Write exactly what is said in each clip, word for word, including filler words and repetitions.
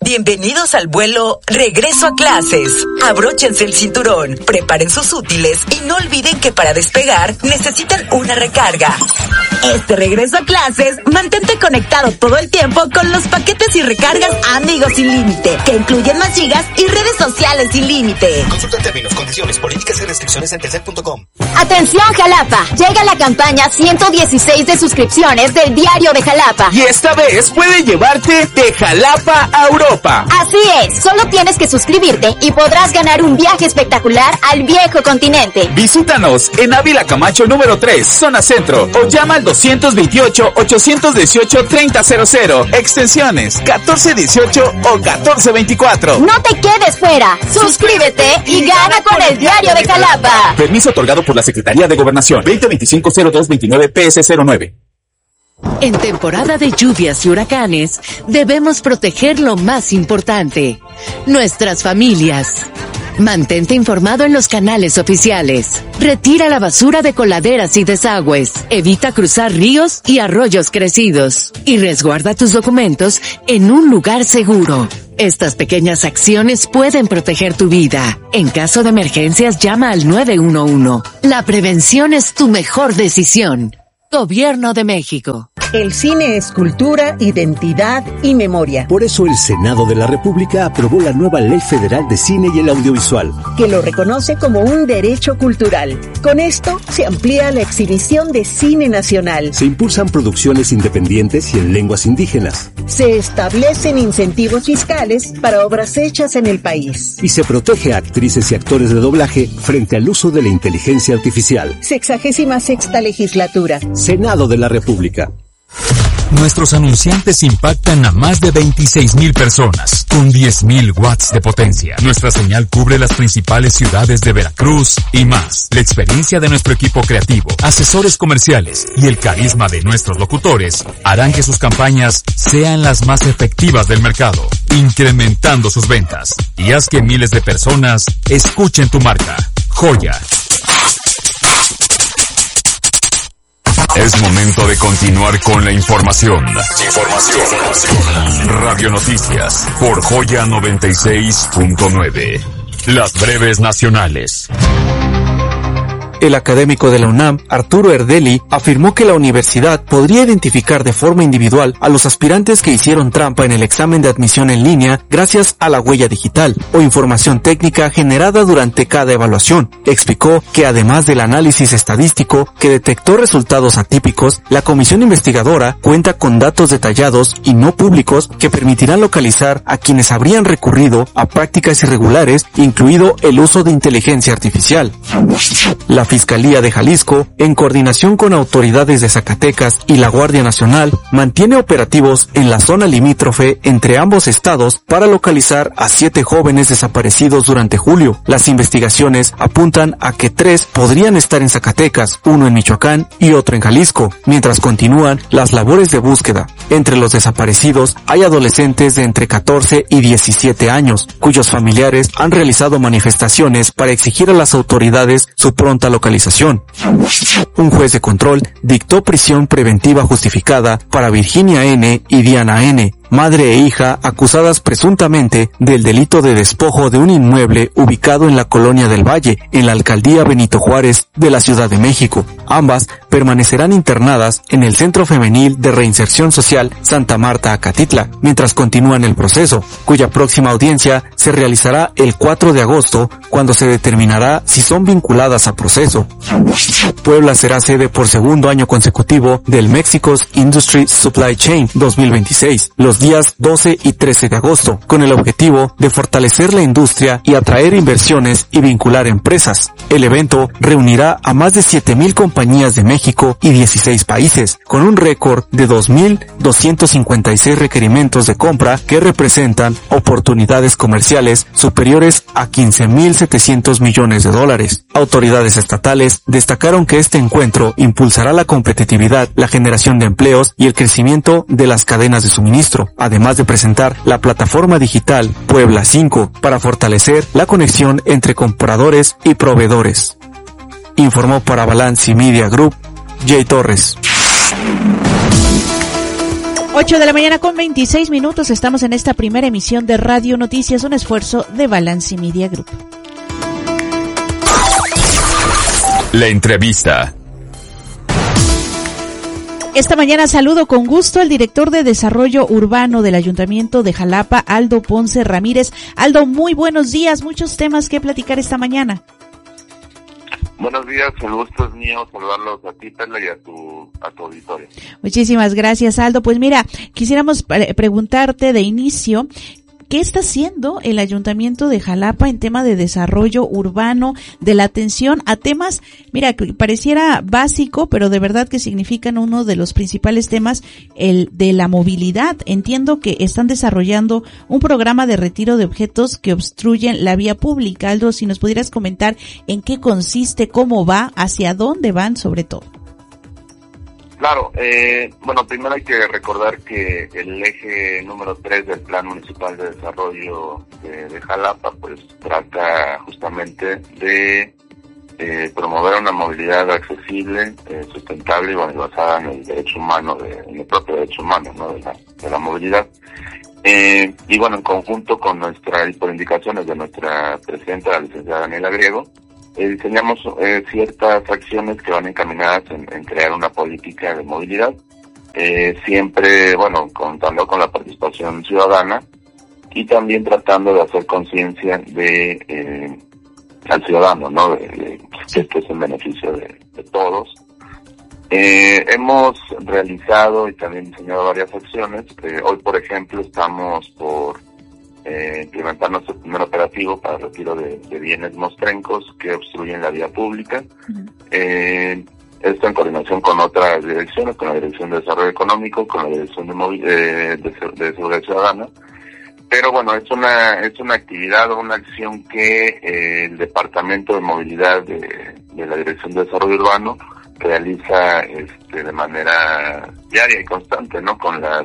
Bienvenidos al vuelo Regreso a Clases. Abróchense el cinturón, preparen sus útiles y no olviden que para despegar necesitan una recarga. Este regreso a clases, mantente conectado todo el tiempo con los paquetes y recargas Amigos sin límite, que incluyen más gigas y redes sociales sin límite. Consulta términos, condiciones, políticas y restricciones en telcel punto com. Atención Jalapa, llega la campaña ciento dieciséis de suscripciones del Diario de Jalapa. Y esta vez puede llevarte de Jalapa a Europa. Así es, solo tienes que suscribirte y podrás ganar un viaje espectacular al viejo continente. Visítanos en Ávila Camacho número tres, zona centro, o llama al doscientos veintiocho, ochocientos dieciocho, treinta cero cero, extensiones catorce dieciocho o catorce veinticuatro. No te quedes fuera, suscríbete y gana con el Diario de Jalapa. Permiso otorgado por la Secretaría de Gobernación, veinte veinticinco cero dos veintinueve P S cero nueve. En temporada de lluvias y huracanes, debemos proteger lo más importante, nuestras familias. Mantente informado en los canales oficiales. Retira la basura de coladeras y desagües. Evita cruzar ríos y arroyos crecidos. Y resguarda tus documentos en un lugar seguro. Estas pequeñas acciones pueden proteger tu vida. En caso de emergencias, llama al nueve uno uno. La prevención es tu mejor decisión. Gobierno de México. El cine es cultura, identidad y memoria. Por eso el Senado de la República aprobó la nueva Ley Federal de Cine y el Audiovisual, que lo reconoce como un derecho cultural. Con esto se amplía la exhibición de cine nacional. Se impulsan producciones independientes y en lenguas indígenas. Se establecen incentivos fiscales para obras hechas en el país. Y se protege a actrices y actores de doblaje frente al uso de la inteligencia artificial. Sexagésima sexta legislatura. Senado de la República. Nuestros anunciantes impactan a más de veintiséis mil personas, con diez mil watts de potencia. Nuestra señal cubre las principales ciudades de Veracruz y más. La experiencia de nuestro equipo creativo, asesores comerciales y el carisma de nuestros locutores harán que sus campañas sean las más efectivas del mercado, incrementando sus ventas. Y haz que miles de personas escuchen tu marca. Joya. Es momento de continuar con la información. Información. Radio Noticias por Joya noventa y seis punto nueve. Las breves nacionales. El académico de la UNAM, Arturo Erdeli, afirmó que la universidad podría identificar de forma individual a los aspirantes que hicieron trampa en el examen de admisión en línea gracias a la huella digital o información técnica generada durante cada evaluación. Explicó que además del análisis estadístico que detectó resultados atípicos, la comisión investigadora cuenta con datos detallados y no públicos que permitirán localizar a quienes habrían recurrido a prácticas irregulares, incluido el uso de inteligencia artificial. La Fiscalía de Jalisco, en coordinación con autoridades de Zacatecas y la Guardia Nacional, mantiene operativos en la zona limítrofe entre ambos estados para localizar a siete jóvenes desaparecidos durante julio. Las investigaciones apuntan a que tres podrían estar en Zacatecas, uno en Michoacán y otro en Jalisco, mientras continúan las labores de búsqueda. Entre los desaparecidos hay adolescentes de entre catorce y diecisiete años, cuyos familiares han realizado manifestaciones para exigir a las autoridades su pronta localización. localización. Un juez de control dictó prisión preventiva justificada para Virginia N. y Diana N., madre e hija acusadas presuntamente del delito de despojo de un inmueble ubicado en la Colonia del Valle, en la alcaldía Benito Juárez de la Ciudad de México. Ambas permanecerán internadas en el Centro Femenil de Reinserción Social Santa Marta Acatitla, mientras continúan el proceso, cuya próxima audiencia se realizará el cuatro de agosto, cuando se determinará si son vinculadas a proceso. Puebla será sede por segundo año consecutivo del Mexico's Industry Supply Chain dos mil veintiséis. Los días doce y trece de agosto, con el objetivo de fortalecer la industria y atraer inversiones y vincular empresas. El evento reunirá a más de siete mil compañías de México y dieciséis países, con un récord de dos mil doscientos cincuenta y seis requerimientos de compra que representan oportunidades comerciales superiores a quince mil setecientos millones de dólares. Autoridades estatales destacaron que este encuentro impulsará la competitividad, la generación de empleos y el crecimiento de las cadenas de suministro, además de presentar la plataforma digital Puebla cinco para fortalecer la conexión entre compradores y proveedores. Informó para Balance Media Group, Jay Torres. ocho de la mañana con veintiséis minutos. Estamos en esta primera emisión de Radio Noticias, un esfuerzo de Balance Media Group. La entrevista. Esta mañana saludo con gusto al director de Desarrollo Urbano del Ayuntamiento de Jalapa, Aldo Ponce Ramírez. Aldo, muy buenos días, muchos temas que platicar esta mañana. Buenos días, el gusto es mío saludarlos a ti, Perla, y a tu, a tu auditorio. Muchísimas gracias, Aldo. Pues mira, quisiéramos pre- preguntarte de inicio, ¿qué está haciendo el Ayuntamiento de Jalapa en tema de desarrollo urbano, de la atención a temas, mira, que pareciera básico, pero de verdad que significan uno de los principales temas, el de la movilidad? Entiendo que están desarrollando un programa de retiro de objetos que obstruyen la vía pública. Aldo, si nos pudieras comentar en qué consiste, cómo va, hacia dónde van sobre todo. Claro, eh, bueno, primero hay que recordar que el eje número tres del Plan Municipal de Desarrollo de, de Jalapa, pues trata justamente de eh, promover una movilidad accesible, eh, sustentable y bueno, basada en el derecho humano, de, en el propio derecho humano, ¿no? de, la, de la movilidad. Eh, y bueno, en conjunto con nuestra, y por indicaciones de nuestra presidenta, la licenciada Daniela Griego, Eh, diseñamos eh, ciertas acciones que van encaminadas en, en crear una política de movilidad, eh, siempre, bueno, contando con la participación ciudadana y también tratando de hacer conciencia de eh, al ciudadano, ¿no? De, de que esto es en beneficio de, de todos. Eh, hemos realizado y también diseñado varias acciones. Eh, hoy, por ejemplo, estamos por Eh, implementar nuestro primer operativo para el retiro de, de bienes mostrencos que obstruyen la vía pública. Uh-huh. Eh, esto en coordinación con otras direcciones, con la Dirección de Desarrollo Económico, con la Dirección de, Movi- eh, de, de Seguridad Ciudadana. Pero bueno, es una es una actividad o una acción que eh, el Departamento de Movilidad de, de la Dirección de Desarrollo Urbano realiza este, de manera diaria y constante, ¿no? Con las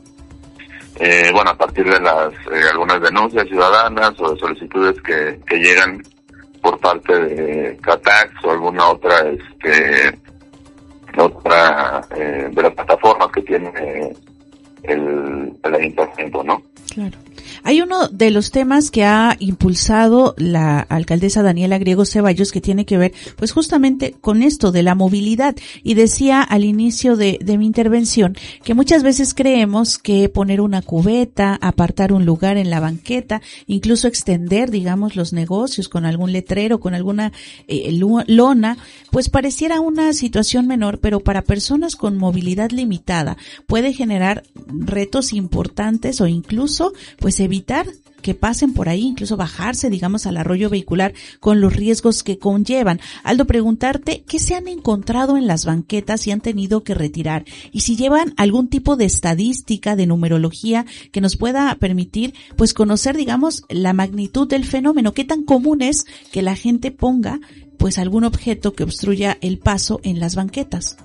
Eh, bueno, a partir de las eh, algunas denuncias ciudadanas o de solicitudes que, que llegan por parte de CATAX o alguna otra este otra eh, de las plataformas que tiene eh, el, el ayuntamiento, ¿no? Claro. Hay uno de los temas que ha impulsado la alcaldesa Daniela Griego Ceballos que tiene que ver pues justamente con esto de la movilidad, y decía al inicio de, de mi intervención que muchas veces creemos que poner una cubeta, apartar un lugar en la banqueta, incluso extender, digamos, los negocios con algún letrero, con alguna eh, lona, pues pareciera una situación menor, pero para personas con movilidad limitada puede generar retos importantes o incluso pues evitar que pasen por ahí, incluso bajarse, digamos, al arroyo vehicular con los riesgos que conllevan. Aldo, preguntarte, ¿qué se han encontrado en las banquetas y han tenido que retirar? Y si llevan algún tipo de estadística, de numerología que nos pueda permitir, pues, conocer, digamos, la magnitud del fenómeno. ¿Qué tan común es que la gente ponga, pues, algún objeto que obstruya el paso en las banquetas?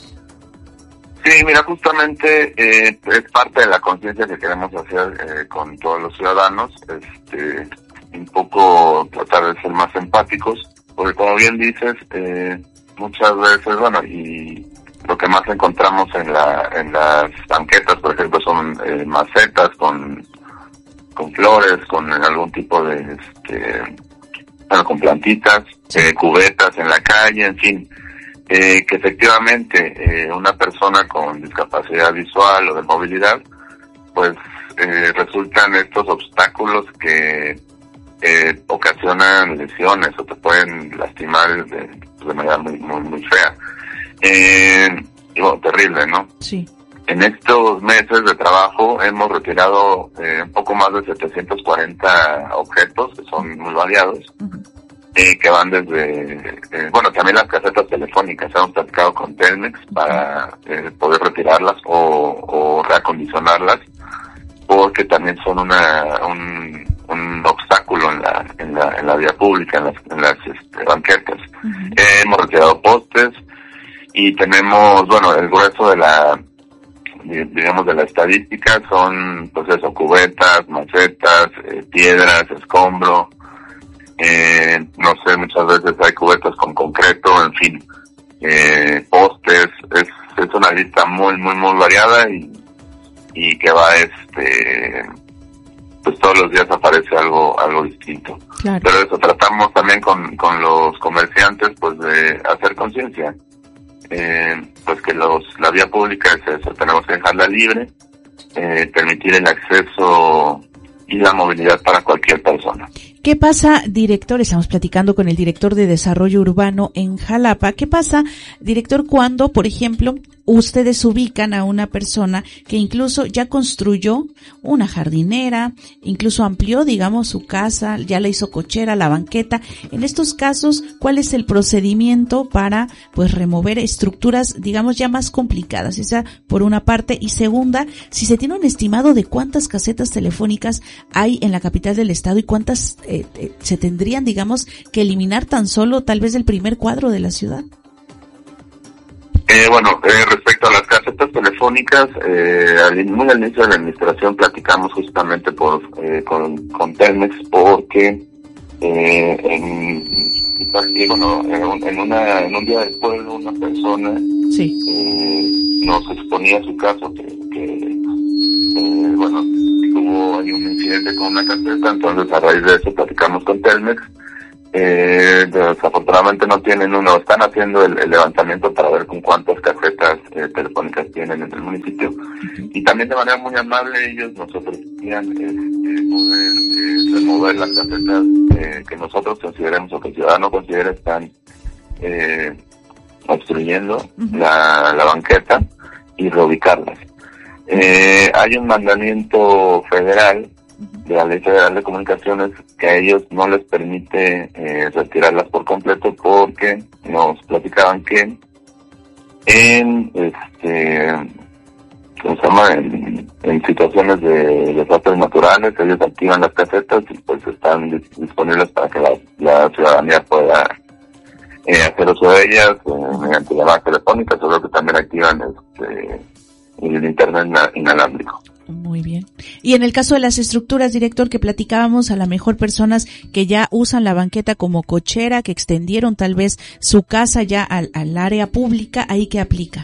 Sí, mira, justamente eh, es parte de la conciencia que queremos hacer eh, con todos los ciudadanos, este, un poco tratar de ser más empáticos, porque como bien dices, eh, muchas veces, bueno, y lo que más encontramos en la en las banquetas, por ejemplo, son eh, macetas con con flores, con algún tipo de, este, bueno, con plantitas, eh, cubetas en la calle, en fin. Eh, que efectivamente eh, una persona con discapacidad visual o de movilidad, pues eh, resultan estos obstáculos que eh, ocasionan lesiones o te pueden lastimar de, de manera muy muy muy fea. Eh, y bueno, terrible, ¿no? Sí. En estos meses de trabajo hemos retirado eh, un poco más de setecientos cuarenta objetos, que son muy variados. Uh-huh. Eh, que van desde, eh, bueno, también las casetas telefónicas, hemos platicado con Telmex para eh, poder retirarlas o, o reacondicionarlas, porque también son una un, un obstáculo en la en la en la vía pública, en las, en las este, banquetas. Uh-huh. Eh, hemos retirado postes y tenemos, bueno, el grueso de la, digamos, de la estadística son, pues eso, cubetas, macetas, eh, piedras, escombro. Eh, no sé, muchas veces hay cubetas con concreto, en fin, eh, postes, es, es una lista muy, muy, muy variada y y que va este pues todos los días aparece algo algo distinto. Claro. Pero eso, tratamos también con con los comerciantes pues de hacer conciencia, eh, pues que los la vía pública es eso, tenemos que dejarla libre, eh, permitir el acceso y la movilidad para cualquier persona. ¿Qué pasa, director? Estamos platicando con el director de Desarrollo Urbano en Jalapa. ¿Qué pasa, director, cuando, por ejemplo, ustedes ubican a una persona que incluso ya construyó una jardinera, incluso amplió, digamos, su casa, ya la hizo cochera, la banqueta? En estos casos, ¿cuál es el procedimiento para, pues, remover estructuras, digamos, ya más complicadas? Esa por una parte. Y segunda, si se tiene un estimado de cuántas casetas telefónicas hay en la capital del estado y cuántas eh, eh, se tendrían, digamos, que eliminar tan solo tal vez del primer cuadro de la ciudad. Eh, bueno, eh, respecto a las casetas telefónicas, eh, al, muy al inicio de la administración platicamos justamente por eh, con, con Telmex porque eh, en, bueno, en, un, en, una, en un día del pueblo una persona sí. eh, nos exponía su caso que, que eh, bueno, tuvo ahí un incidente con una caseta, entonces a raíz de eso platicamos con Telmex. Eh, desafortunadamente no tienen uno, están haciendo el, el levantamiento para ver con cuántas casetas eh, telefónicas tienen en el municipio, uh-huh. Y también de manera muy amable ellos nos ofrecían eh, poder eh, remover las casetas eh, que nosotros consideremos o que el ciudadano considere están eh, obstruyendo uh-huh. la, la banqueta y reubicarlas. Eh, hay un mandamiento federal de la Ley Federal de Comunicaciones que a ellos no les permite eh, retirarlas por completo porque nos platicaban que en este ¿cómo se llama? En, en situaciones de desastres naturales ellos activan las casetas y pues están dis- disponibles para que la, la ciudadanía pueda eh, hacer uso de ellas eh, mediante llamadas telefónicas, solo que también activan este el internet inalámbrico. Muy bien. Y en el caso de las estructuras, director, que platicábamos, a lo mejor personas que ya usan la banqueta como cochera, que extendieron tal vez su casa ya al, al área pública, ¿ahí qué aplica?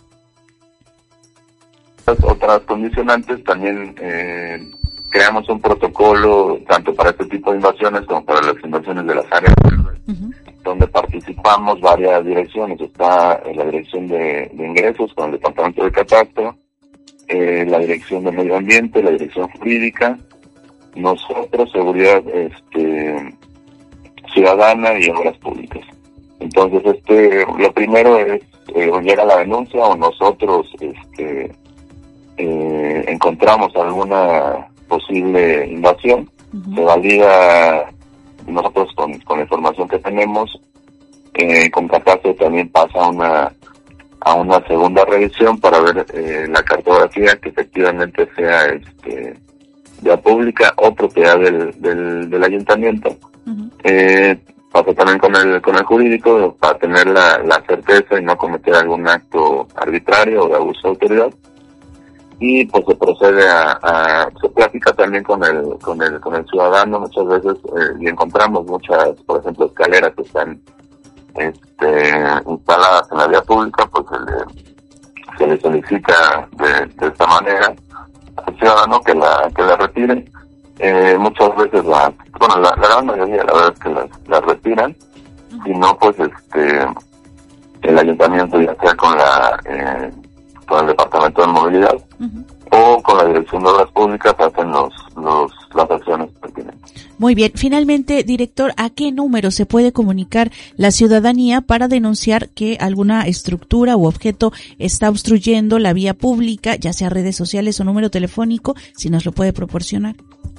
Otras condicionantes también eh, creamos un protocolo tanto para este tipo de invasiones como para las invasiones de las áreas verdes, uh-huh. donde participamos varias direcciones. Está la dirección de, de ingresos con el departamento de catastro, Eh, la dirección de medio ambiente, la dirección jurídica, nosotros seguridad este ciudadana y obras públicas. Entonces este lo primero es eh, llega la denuncia o nosotros este eh, encontramos alguna posible invasión, uh-huh. se valida nosotros con, con la información que tenemos, eh, con catastro también pasa una a una segunda revisión para ver eh, la cartografía que efectivamente sea este ya pública o propiedad del del, del ayuntamiento. Uh-huh. Eh, pasa también con el con el jurídico para tener la, la certeza y no cometer algún acto arbitrario o de abuso de autoridad. Y pues se procede a, a se platica también con el con el con el ciudadano muchas veces eh, y encontramos muchas, por ejemplo, escaleras que están este instaladas en la vía pública, pues se le, se le solicita de, de esta manera al ciudadano que la que la retire. Eh, muchas veces la bueno la, la gran mayoría la verdad es que las, las retiran, si no pues este el ayuntamiento ya sea con la eh, con el departamento de movilidad uh-huh. o con la dirección de obras públicas hacen los los las acciones pertinentes. Muy bien. Finalmente, director, ¿a qué número se puede comunicar la ciudadanía para denunciar que alguna estructura u objeto está obstruyendo la vía pública, ya sea redes sociales o número telefónico, si nos lo puede proporcionar?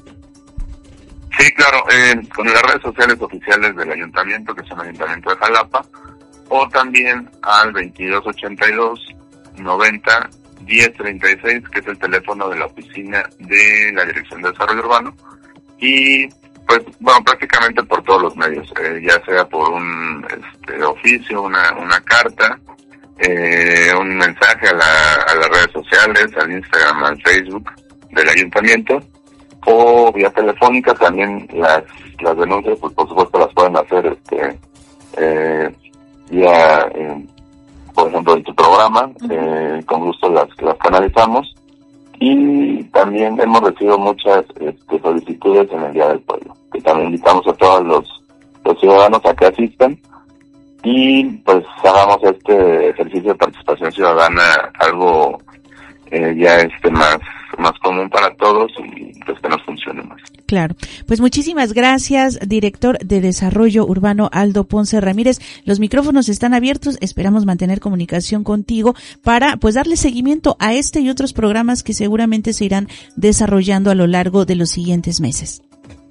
Sí, claro, eh, con las redes sociales oficiales del ayuntamiento, que son el Ayuntamiento de Jalapa, o también al veintidós ochenta y dos noventa diez treinta y seis, que es el teléfono de la oficina de la Dirección de Desarrollo Urbano, y pues bueno, prácticamente por todos los medios, eh, ya sea por un este, oficio, una una carta, eh, un mensaje a, la, a las redes sociales, al Instagram, al Facebook del ayuntamiento, o vía telefónica. También las las denuncias, pues por supuesto las pueden hacer este eh, vía eh, por ejemplo en tu programa, uh-huh. eh, con gusto las las canalizamos y también hemos recibido muchas este, solicitudes en el Día del Pueblo, que también invitamos a todos los, los ciudadanos a que asistan y pues hagamos este ejercicio de participación ciudadana algo eh, ya este más más común para todos y pues que nos funcione más. Claro. Pues muchísimas gracias, director de Desarrollo Urbano Aldo Ponce Ramírez. Los micrófonos están abiertos, esperamos mantener comunicación contigo para pues darle seguimiento a este y otros programas que seguramente se irán desarrollando a lo largo de los siguientes meses.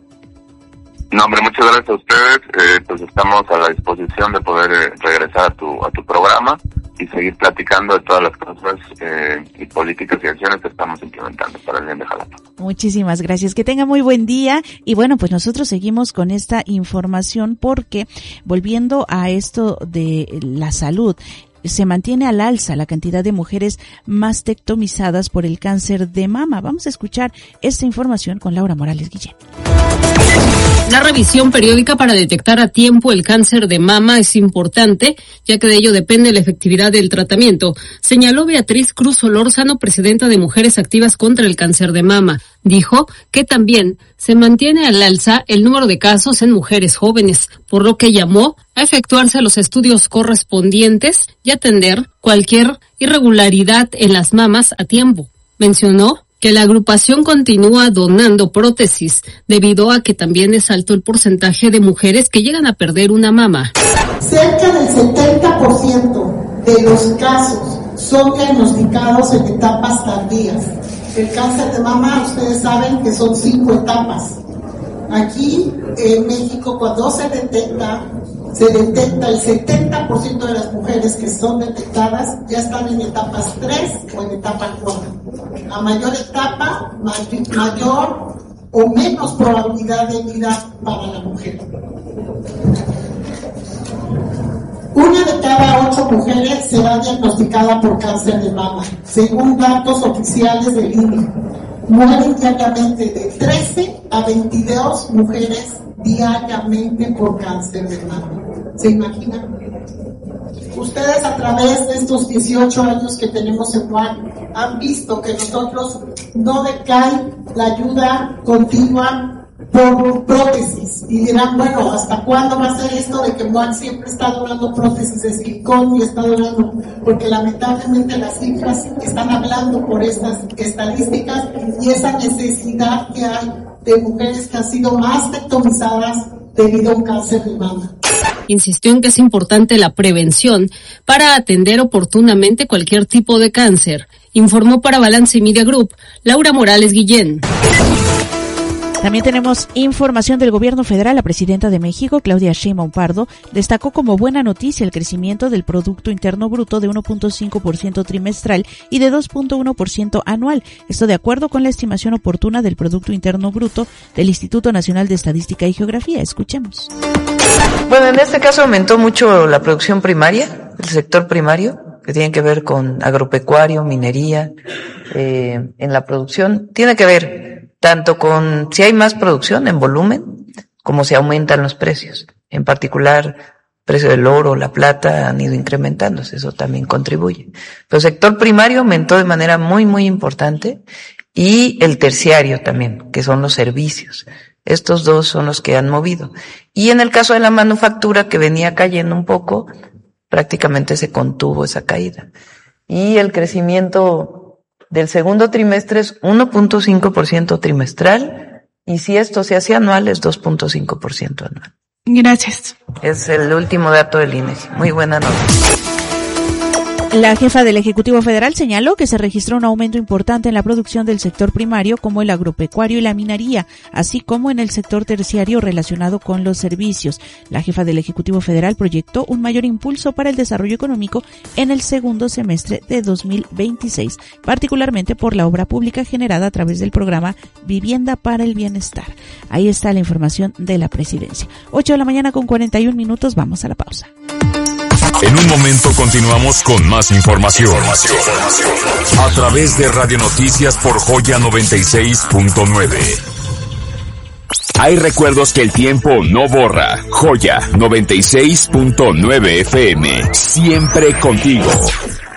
No, hombre, muchas gracias a ustedes, eh, pues estamos a la disposición de poder eh, regresar a tu a tu programa y seguir platicando de todas las cosas eh, y políticas y acciones que estamos implementando para el bien de Jalapa. Muchísimas gracias, que tenga muy buen día y bueno, pues nosotros seguimos con esta información porque volviendo a esto de la salud, se mantiene al alza la cantidad de mujeres mastectomizadas por el cáncer de mama. Vamos a escuchar esta información con Laura Morales Guillén. La revisión periódica para detectar a tiempo el cáncer de mama es importante, ya que de ello depende la efectividad del tratamiento, señaló Beatriz Cruz Solórzano, presidenta de Mujeres Activas contra el Cáncer de Mama. Dijo que también se mantiene al alza el número de casos en mujeres jóvenes, por lo que llamó a efectuarse los estudios correspondientes y atender cualquier irregularidad en las mamas a tiempo. Mencionó que la agrupación continúa donando prótesis debido a que también es alto el porcentaje de mujeres que llegan a perder una mama. Cerca del setenta por ciento de los casos son diagnosticados en etapas tardías. El cáncer de mama, ustedes saben que son cinco etapas. Aquí en México, cuando se detecta, se detecta el setenta por ciento de las mujeres que son detectadas ya están en etapas tres o en etapa cuatro. A mayor etapa, mayor o menos probabilidad de vida para la mujer. Una de cada ocho mujeres será diagnosticada por cáncer de mama, según datos oficiales del I N E. Mueren diariamente de trece a veintidós mujeres diariamente por cáncer de mama. ¿Se imaginan? Ustedes a través de estos dieciocho años que tenemos en M U A C han visto que nosotros no decae la ayuda continua por prótesis y dirán, bueno, ¿hasta cuándo va a ser esto de que M U A C siempre está donando prótesis de silicón y está donando? Porque lamentablemente las cifras están hablando por estas estadísticas y esa necesidad que hay de mujeres que han sido mastectomizadas debido a un cáncer de mama. Insistió en que es importante la prevención para atender oportunamente cualquier tipo de cáncer. Informó para Balance Media Group, Laura Morales Guillén. También tenemos información del gobierno federal. La presidenta de México, Claudia Sheinbaum Pardo, destacó como buena noticia el crecimiento del Producto Interno Bruto de uno punto cinco por ciento trimestral y de dos punto uno por ciento anual. Esto de acuerdo con la estimación oportuna del Producto Interno Bruto del Instituto Nacional de Estadística y Geografía. Escuchemos. Bueno, en este caso aumentó mucho la producción primaria, el sector primario, que tiene que ver con agropecuario, minería, eh, en la producción. Tiene que ver tanto con si hay más producción en volumen, como si aumentan los precios. En particular, el precio del oro, la plata han ido incrementándose, eso también contribuye. Pero el sector primario aumentó de manera muy, muy importante, y el terciario también, que son los servicios. Estos dos son los que han movido. Y en el caso de la manufactura, que venía cayendo un poco, prácticamente se contuvo esa caída. Y el crecimiento del segundo trimestre es uno punto cinco por ciento trimestral, y si esto se hace anual es dos punto cinco por ciento anual. Gracias. Es el último dato del I N E G I. Muy buena noticia. La jefa del Ejecutivo Federal señaló que se registró un aumento importante en la producción del sector primario, como el agropecuario y la minería, así como en el sector terciario relacionado con los servicios. La jefa del Ejecutivo Federal proyectó un mayor impulso para el desarrollo económico en el segundo semestre de dos mil veintiséis, particularmente por la obra pública generada a través del programa Vivienda para el Bienestar. Ahí está la información de la presidencia. ocho de la mañana con cuarenta y un minutos, vamos a la pausa. En un momento continuamos con más información. A través de Radio Noticias por Joya noventa y seis punto nueve. Hay recuerdos que el tiempo no borra. Joya noventa y seis punto nueve F M. Siempre contigo.